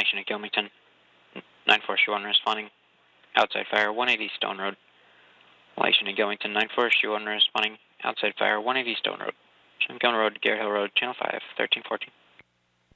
Light at Gilmington. 9421 responding. Outside fire 180 Stone Road. Light at Gilmington. 9421 responding. Outside fire 180 Stone Road. Gilmington Road, Gare Hill Road, Channel 5, 1314.